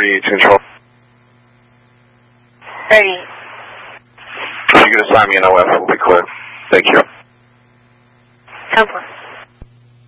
30 to control. 30. If you could assign me an OF, we'll be clear. Thank you. 10-4.